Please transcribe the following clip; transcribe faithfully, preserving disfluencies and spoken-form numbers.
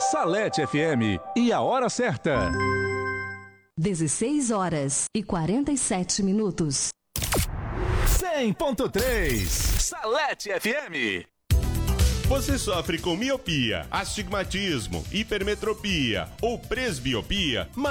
Salete F M e a hora certa. dezesseis horas e quarenta e sete minutos. cem ponto três Salete F M. Você sofre com miopia, astigmatismo, hipermetropia ou presbiopia?